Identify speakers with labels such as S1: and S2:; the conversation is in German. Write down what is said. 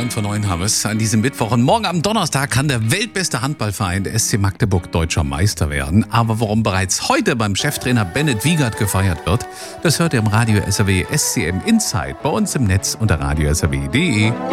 S1: 9:09 haben wir es an diesem Mittwoch. Und morgen am Donnerstag kann der weltbeste Handballverein, der SC Magdeburg, deutscher Meister werden. Aber warum bereits heute beim Cheftrainer Bennett Wiegert gefeiert wird, das hört ihr im Radio SRW SCM Insight bei uns im Netz unter radiosrw.de.